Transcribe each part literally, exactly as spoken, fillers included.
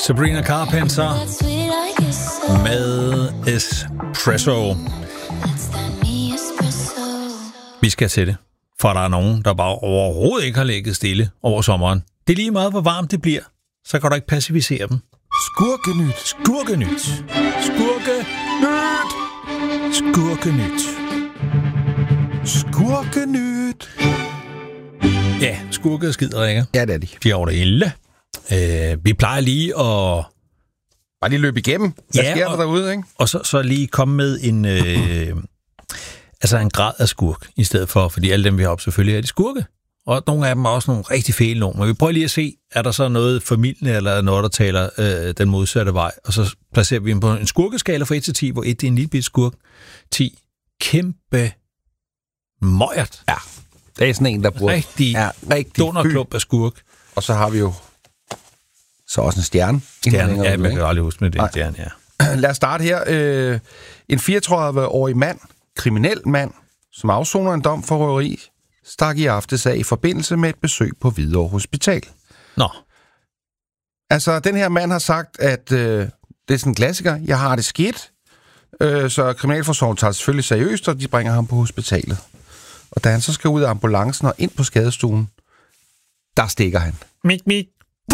Sabrina Carpenter med Espresso. Vi skal til det, for der er nogen, der bare overhovedet ikke har ligget stille over sommeren. Det er lige meget, hvor varmt det bliver, så kan du ikke passivisere dem. Skurkenyt. Skurkenyt. Skurkenyt. Skurkenyt. Skurkenyt. Ja, skurke og skider, ikke? Ja, det er de. De er over det hele. Øh, vi plejer lige at... Bare lige løbe igennem. Hvad ja, sker og, der derude, ikke? Og så, så lige komme med en... Øh, altså en grad af skurk, i stedet for, fordi alle dem, vi har op, selvfølgelig er de skurke. Og nogle af dem er også nogle rigtig fæle nogle. Men vi prøver lige at se, er der så noget familie, eller noget, der taler øh, den modsatte vej. Og så placerer vi dem på en skurkeskala fra et til ti, hvor et er en lille bit skurk. ti. Kæmpe møjert. Ja, det er sådan en, der bruger... Rigtig, ja, rigtig dunderklump af skurk. Og så har vi jo så også en stjerne. Stjerne, ja, man kan aldrig huske med det. Stjerne, ja. Lad os starte her. Øh, en fireogtredive-årig mand, kriminel mand, som afsoner en dom for røveri, stak i aftes af i forbindelse med et besøg på Hvidovre Hospital. Nå. Altså, den her mand har sagt, at øh, det er sådan en klassiker. Jeg har det skidt. Øh, så kriminalforsorgen tager det selvfølgelig seriøst, og de bringer ham på hospitalet. Og da han så skal ud af ambulancen og ind på skadestuen, der stikker han. Mit, mit.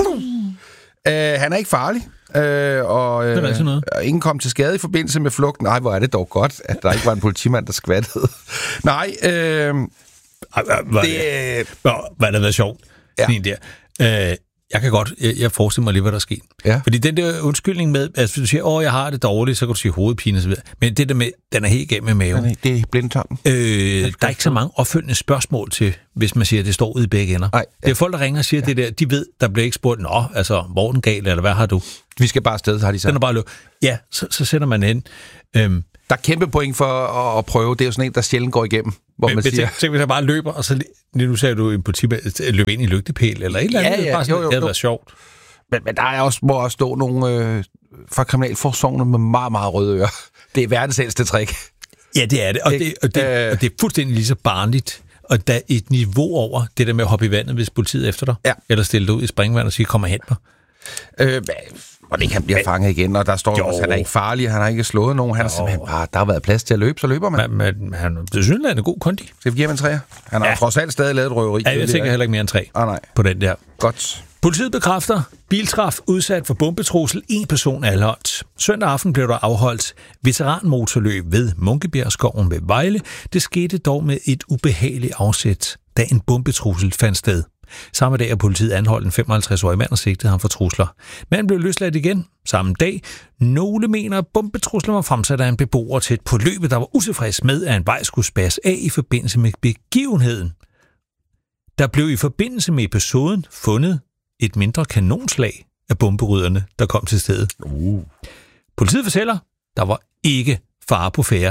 Øh, han er ikke farlig, øh, og øh, det er noget. ingen kom til skade i forbindelse med flugten. Nej, hvor er det dog godt, at der ikke var en politimand, der skvattede. Nej, øh, Var det, det var det været sjovt, sådan en der. Øh, jeg kan godt, jeg, jeg forestiller mig lige, hvad der sker. Ja. Fordi den der undskyldning med, altså hvis du siger, åh, jeg har det dårligt, så kan du sige hovedpine og så videre. Men det der med, den er helt gennem med maven. Det er blindtarmen. Øh, der er ikke så mange opfølgende spørgsmål til, hvis man siger, at det står ude i begge ender. Ej, ja. Det er folk, der ringer og siger ja. det der, de ved, der bliver ikke spurgt, nå, altså, hvor er den galt, eller hvad har du? Vi skal bare afsted, har de sagt. Den er bare løb. Ja, så, så sender man hen. Øhm, Der er kæmpe point for at, at prøve. Det er jo sådan en, der sjældent går igennem, hvor men, man siger... Tænk, hvis jeg bare løber, og så nu sagde du en politimand løb ind i lygtepæl, eller et eller andet. Ja, ja, bare sådan, jo, jo, det havde jo. været sjovt. Men, men der er også, må også stå nogle øh, fra kriminalforsorgen med meget, meget røde ører. Det er verdens ældste trick. Ja, det er det. Og det, og det, øh... og det er fuldstændig lige så barnligt. Og der er et niveau over det der med at hoppe i vandet, hvis politiet efter dig. Ja. Eller stille dig ud i springvand og sige, kom og hent mig. Øh, og det kan blive fanget igen, og der står også, han er ikke farlig, han har ikke slået nogen. Han er simpelthen bare, der har været plads til at løbe, så løber man. Men, men han, det synes jeg, han er god kondi. Skal vi give ham en træer? Han har ja. trods alt stadig lavet et røveri. Ja, jeg tænker heller ikke mere end tre ah, nej. på den der. Godt. Politiet bekræfter, biltræf udsat for bombetrussel, en person anholdt. Søndag aften blev der afholdt veteranmotorløb ved Munkebjergskoven ved Vejle. Det skete dog med et ubehageligt afsæt, da en bombetrussel fandt sted. Samme dag er politiet anholdt en femoghalvtreds-årig mand og sigtede ham for trusler. Manden blev løsladt igen samme dag. Nogle mener, at bombetrusler var fremsat af en beboer tæt på løbet, der var utilfreds med, at en vej skulle spærres af i forbindelse med begivenheden. Der blev i forbindelse med episoden fundet et mindre kanonslag af bomberydderne, der kom til stedet. Uh. Politiet fortæller, der var ikke fare på færde.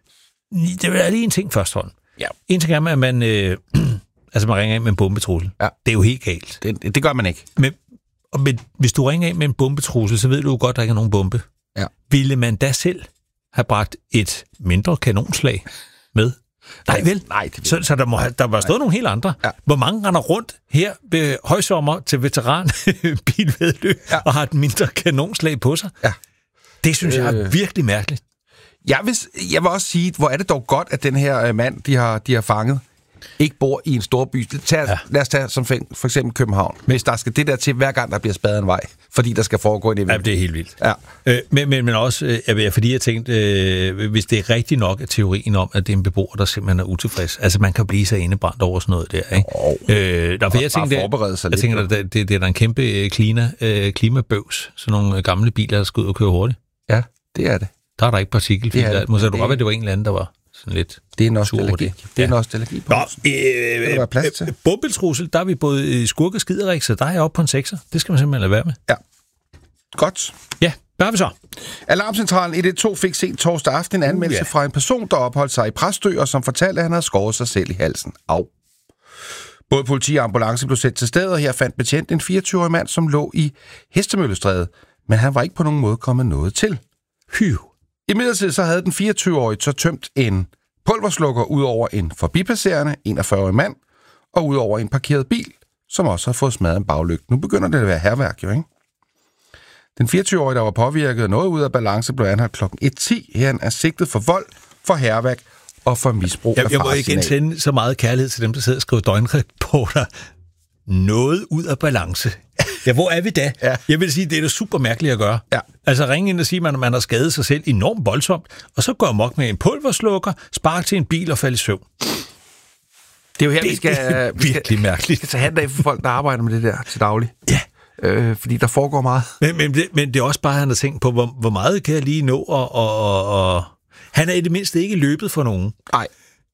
Det er lige en ting først, hånd. Ja. En ting er, at man... Øh, Altså, man ringer ind med en bombetrussel. Ja. Det er jo helt galt. Det, det gør man ikke. Men, og med, hvis du ringer ind med en bombetrussel, så ved du jo godt, at der ikke er nogen bombe. Ja. Ville man da selv have bragt et mindre kanonslag med? Nej, vel? Nej, det så, så der må have, der var stået nogle helt andre. Ja. Hvor mange render rundt her ved højsommer til veteranbilvedløb ja. og har et mindre kanonslag på sig? Ja. Det synes jeg er øh... virkelig mærkeligt. Jeg vil, jeg vil også sige, hvor er det dog godt, at den her mand, de har, de har fanget, ikke bor i en stor by. Tag, ja. Lad os tage som for eksempel København. Hvis der skal det der til, hver gang der bliver spadet en vej, fordi der skal foregå en event. Ja, det er helt vildt. Ja. Øh, men, men, men også, øh, fordi jeg tænkte, øh, hvis det er rigtigt nok, at teorien om, at det er en beboer, der simpelthen er utilfreds. Altså, man kan blive så indebrændt over sådan noget der, ikke? Oh. Øh, der, jeg tænkte, forberede sig jeg tænker, at det, det, det er der en kæmpe klima, øh, klimabøvs. Sådan nogle gamle biler, der skal ud og køre hurtigt. Ja, det er det. Der er der ikke partikelfilter. Det Måske du godt, at det var en eller anden, der var sådan lidt... Det er nostalgi. Det er nostalgi. Nå, øh, øh, plads til. Bombetrussel, der er vi både skurke og skiderik, så der er jeg oppe på en sekser. Det skal man simpelthen lade være med. Ja. Godt. Ja, hvad har vi så? Alarmcentralen et et to fik sent torsdag aften en anmeldelse uh, ja. fra en person, der opholdt sig i Præstø, og som fortalte, at han havde skåret sig selv i halsen. Au. Både politi og ambulance blev sendt til stedet, og her fandt betjent en fireogtyve-årig mand, som lå i Hestemøllestræde, men han var ikke på nogen måde kommet noget til. Hyv. Imidlertid så havde den fireogtyve-årige så tømt en pulverslukker ud over en forbipasserende enogfyrre-årig mand, og ud over en parkeret bil, som også har fået smadret en baglygte. Nu begynder det at være hærværk, jo, ikke? Den fireogtyve-årige, der var påvirket og noget ud af balance, blev anholdt klokken et ti. Her er sigtet for vold, for hærværk og for misbrug jeg, af jeg må igen sende så meget kærlighed til dem, der sidder og skriver døgnreporter. Noget ud af balance. Ja, hvor er vi da? Ja. Jeg vil sige, det er da super mærkeligt at gøre. Ja. Altså ringe ind og sige, at man har skadet sig selv enormt voldsomt, og så går amok med en pulverslukker, spark til en bil og falde i søvn. Det er jo her, det, vi skal... Det er virkelig vi skal, mærkeligt. Vi skal tage hand af for folk, der arbejder med det der til daglig. Ja. Øh, fordi der foregår meget. Men, men, det, men det er også bare, at han har tænkt på, hvor, hvor meget kan jeg lige nå, og, og, og, og han er i det mindste ikke løbet for nogen. Nej.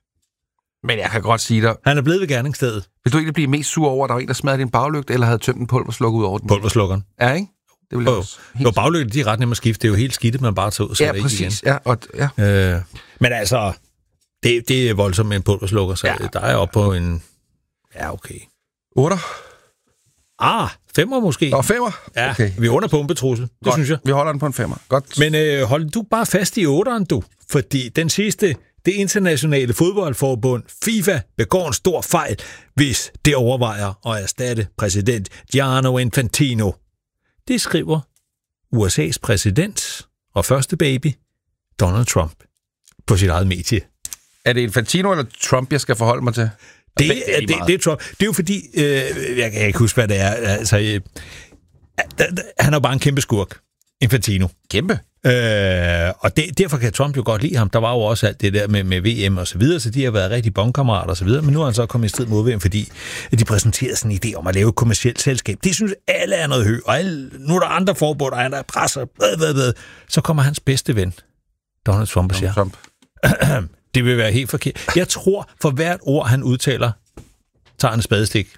Men jeg kan godt sige dig... Han er blevet ved gerningsstedet. Vil du ikke blive mest sur over, at der var en, der smadrede din baglygte, eller havde tømt en pulverslukker ud over den? Pulverslukkeren. Ja, ikke? Det vil jeg også. Jo, baglygte, de er ret nemme at skifte. Det er jo helt skidt, man bare tager ud, så ja, er det præcis. ikke igen. Ja, præcis. Ja. Øh, men altså, det, det er voldsomt med en pulverslukker, så ja. Der er oppe på en... Ja, okay. otter? Ah, femmer måske. Nå, femmer? Ja, okay. Vi er under pumpetrussel, det Godt. synes jeg. Vi holder den på en femmer. Godt. Men øh, hold du bare fast i otteren, du. Fordi den sidste, det internationale fodboldforbund, FIFA, begår en stor fejl, hvis det overvejer at erstatte præsident Gianni Infantino. Det skriver U S A's præsident og første baby, Donald Trump, på sit eget medie. Er det Infantino eller Trump, jeg skal forholde mig til? Det, det, er, det, det, er Trump. Det er jo fordi, øh, jeg kan ikke huske, hvad det er. Altså, øh, han er jo bare en kæmpe skurk, Infantino. Kæmpe? Øh, og det, derfor kan Trump jo godt lide ham. Der var jo også alt det der med, med V M og så videre, så de har været rigtig bonkammerater og så videre, men nu er han så kommet i strid mod V M, fordi de præsenterede sådan en idé om at lave et kommercielt selskab. Det synes alle er noget hø, og alle, nu er der andre forbund, og andre presser, blæd, blæd, blæd. Så kommer hans bedste ven, Donald Trump, og siger, Trump. det vil være helt forkert. Jeg tror, for hvert ord, han udtaler, tager han en spadestik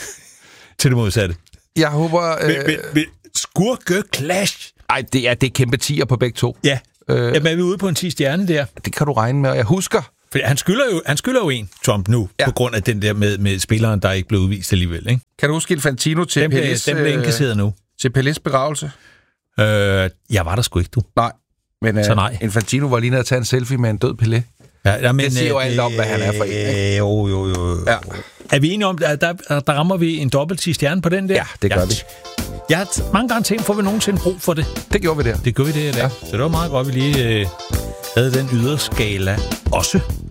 til det modsatte. Jeg håber... Øh... Men, men, men, skurke clash. Ej, det er, det er kæmpe tier på begge to. Ja, øh... Jamen, er vi ude på en ti stjerne der? Det kan du regne med, og jeg husker... For han skylder jo, han skylder jo en, Trump, nu, ja. På grund af den der med, med spilleren, der ikke blev udvist alligevel, ikke? Kan du huske Infantino til dem, Pelés... Dem bliver indkasseret nu. Til Pelés begravelse? Øh, jeg var der sgu ikke, du. Nej, men så nej. Uh, Infantino var lige nede at tage en selfie med en død Pelé. Ja, ja, men, det siger jo alt om, hvad han er for en, ikke? Jo, jo, jo. Ja. Er vi enige om, at der, der, der rammer vi en dobbelt ti stjerne på den der? Ja, det gør ja. vi. Jeg har mange gange tænkt, får vi nogensinde brug for det? Det gjorde vi der. Det gjorde vi det, ja. Så det var meget godt, vi lige øh, havde den yderskala også.